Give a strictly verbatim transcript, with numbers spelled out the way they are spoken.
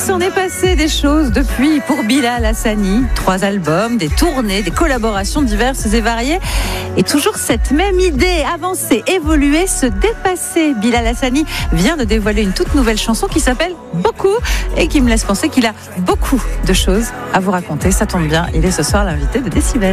s'en est passé des choses depuis pour Bilal Hassani. Trois albums, des tournées, des collaborations diverses et variées. Et toujours cette même idée, avancer, évoluer, se dépasser. Bilal Hassani vient de dévoiler une toute nouvelle chanson qui s'appelle Beaucoup et qui me laisse penser qu'il a beaucoup de choses à vous raconter. Ça tombe bien, il est ce soir l'invité de Décibel.